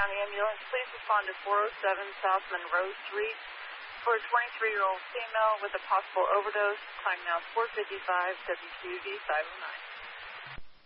County Ambulance, please respond to 407 South Monroe Street for a 23-year-old female with a possible overdose. Time now 4:55, WQD 509.